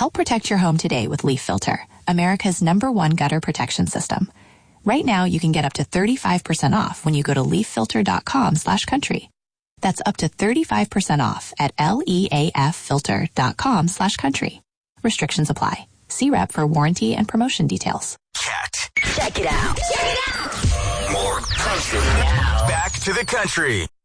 Help protect your home today with Leaf Filter, America's #1 gutter protection system. Right now, you can get up to 35% off when you go to leaffilter.com/country. That's up to 35% off at leaffilter.com/country. Restrictions apply. See rep for warranty and promotion details. Cat. Check it out. More country. Now. Back to the country.